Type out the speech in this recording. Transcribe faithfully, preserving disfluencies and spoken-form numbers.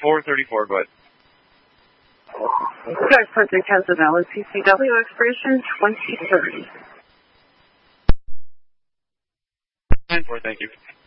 four thirty-four, go ahead. Drive Project has a valid C C W expiration twenty thirty. nine four, thank you.